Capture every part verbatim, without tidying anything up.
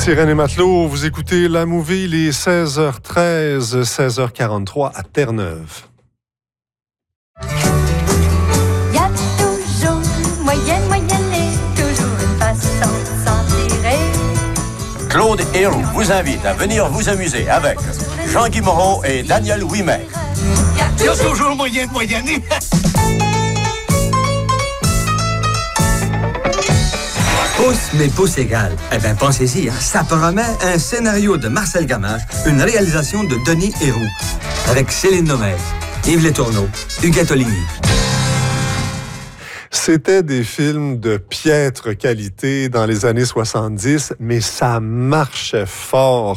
Sirène et Matelot, vous écoutez La Movie, il est seize heures treize, seize heures quarante-trois à Terre-Neuve. Il y a toujours moyenne, moyenne et toujours une façon de s'en tirer. Claude Héroux vous invite à venir vous amuser avec Jean-Guy Moreau et Daniel Ouimet. Il y a toujours moyen de moyenner. Pouce, mais pouce égal. Eh bien, pensez-y, hein? Ça promet un scénario de Marcel Gamache, une réalisation de Denis Héroux, avec Céline Nomès, Yves Letourneau, Huguette Oligny. C'était des films de piètre qualité dans les années soixante-dix, mais ça marchait fort.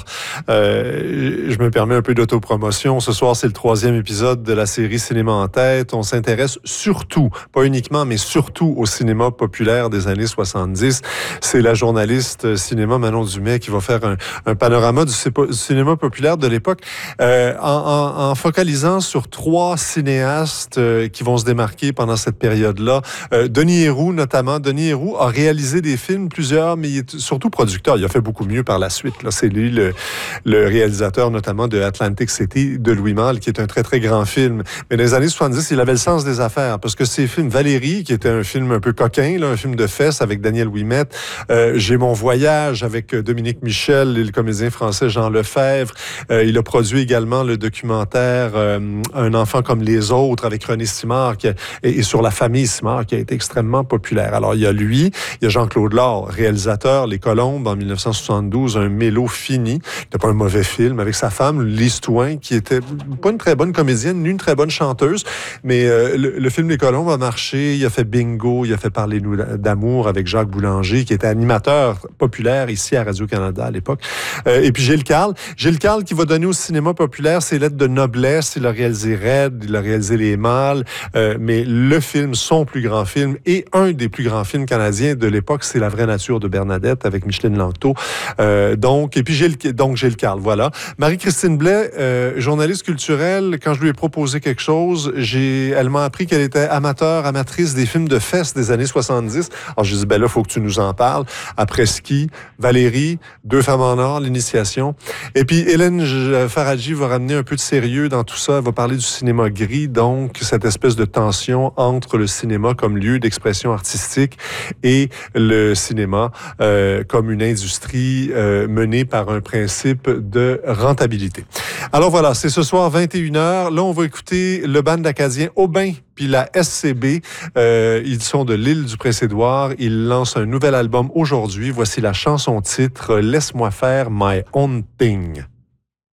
Euh, je me permets un peu d'autopromotion. Ce soir, c'est le troisième épisode de la série Cinéma en tête. On s'intéresse surtout, pas uniquement, mais surtout au cinéma populaire des années soixante-dix. C'est la journaliste cinéma Manon Dumais qui va faire un, un panorama du cinéma populaire de l'époque euh, en, en, en focalisant sur trois cinéastes euh, qui vont se démarquer pendant cette période-là. Euh, Denis Héroux, notamment. Denis Héroux a réalisé des films, plusieurs, mais il est surtout producteur. Il a fait beaucoup mieux par la suite. Là. C'est lui le, le réalisateur, notamment de Atlantic City, de Louis Malle, qui est un très, très grand film. Mais dans les années soixante-dix, il avait le sens des affaires, parce que ces films, Valérie, qui était un film un peu coquin, là, un film de fesses avec Daniel Ouimet, euh, J'ai mon voyage avec Dominique Michel et le comédien français Jean Lefebvre. Euh, il a produit également le documentaire euh, Un enfant comme les autres avec René Simard qui a, et, et sur la famille Simard, qui a été extrêmement populaire. Alors, il y a lui, il y a Jean-Claude Laure, réalisateur Les Colombes en dix-neuf cent soixante-douze, un mélo fini. C'était pas un mauvais film, avec sa femme, Lise Touin, qui était pas une très bonne comédienne, ni une très bonne chanteuse, mais euh, le, le film Les Colombes a marché. Il a fait Bingo, il a fait Parlez-nous d'amour avec Jacques Boulanger, qui était animateur populaire ici à Radio-Canada à l'époque. Euh, et puis Gilles Carle. Gilles Carle qui va donner au cinéma populaire ses lettres de noblesse. Il a réalisé Red, il a réalisé Les Mâles, euh, mais le film, son plus grand film, et un des plus grands films canadiens de l'époque, c'est La vraie nature de Bernadette avec Micheline Langto. Euh, donc, et puis Gilles, donc Gilles Carle, voilà. Marie-Christine Blais, euh, journaliste culturelle, quand je lui ai proposé quelque chose, j'ai, elle m'a appris qu'elle était amateur, amatrice des films de fesses des années soixante-dix. Alors, je dis, ben là, il faut que tu nous en parles. Après Ski, Valérie, Deux femmes en or, L'Initiation. Et puis, Hélène Faradji va ramener un peu de sérieux dans tout ça. Elle va parler du cinéma gris, donc cette espèce de tension entre le cinéma comme lieu d'expression artistique et le cinéma euh, comme une industrie euh, menée par un principe de rentabilité. Alors voilà, c'est ce soir vingt et une heures. Là, on va écouter le band acadien Aubin puis la S C B. Euh, ils sont de l'île du Prince-Édouard. Ils lancent un nouvel album aujourd'hui. Voici la chanson titre « Laisse-moi faire my own thing ».